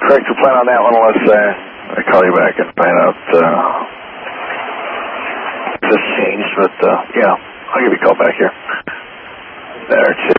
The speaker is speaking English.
correct your plan on that one unless I call you back and find out if this changed, but yeah, I'll give you a call back here. There,